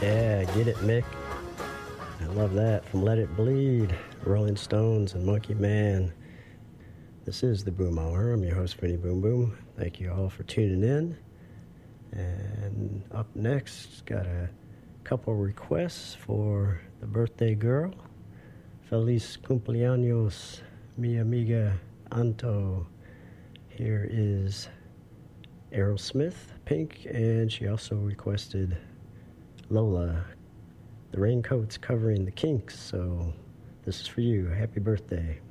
Yeah, get it, Mick. I love that. From Let It Bleed, Rolling Stones, and Monkey Man. This is the Boom Hour. I'm your host, Vinny Boom Boom. Thank you all for tuning in. And up next, got a couple requests for the birthday girl. Feliz cumpleaños, mi amiga Anto. Here is Aerosmith, Pink, and she also requested Lola. The raincoat's covering the Kinks, so this is for you. Happy birthday.